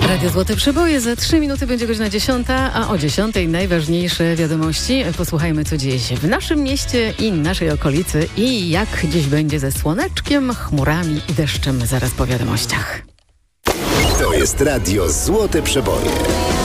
Radio Złote Przeboje. Za 3 minuty będzie godzina 10, a o 10 najważniejsze wiadomości. Posłuchajmy, co dzieje się w naszym mieście i naszej okolicy i jak dziś będzie ze słoneczkiem, chmurami i deszczem zaraz po wiadomościach. To jest Radio Złote Przeboje.